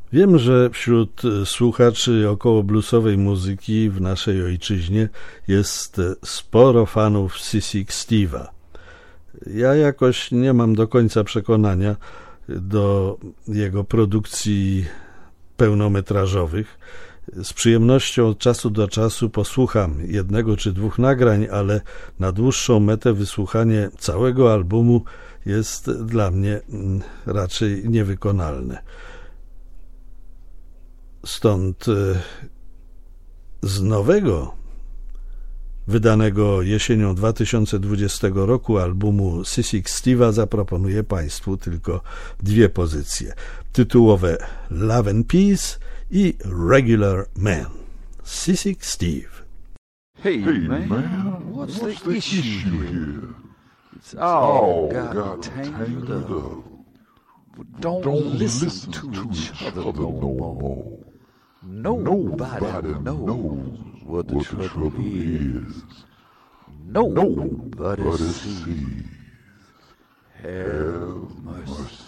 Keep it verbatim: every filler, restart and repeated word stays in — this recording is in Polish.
Wiem, że wśród słuchaczy około bluesowej muzyki w naszej ojczyźnie jest sporo fanów Sissy Steve'a. Ja jakoś nie mam do końca przekonania do jego produkcji pełnometrażowych. Z przyjemnością od czasu do czasu posłucham jednego czy dwóch nagrań, ale na dłuższą metę wysłuchanie całego albumu jest dla mnie raczej niewykonalne. Stąd z nowego, wydanego jesienią dwa tysiące dwudziestego roku albumu Sissy Steve'a zaproponuję Państwu tylko dwie pozycje. Tytułowe Love and Peace i Regular Man. Sissy Steve. Hey, Hey man, man, what's, what's the, the issue, issue here? here? It's all All got, got tangled, tangled up. up. Don't, Don't listen, listen to, to each other, no more. more. Nobody, Nobody knows knows what the what trouble, the trouble is. is. Nobody, Nobody sees. sees. Have Have mercy. mercy.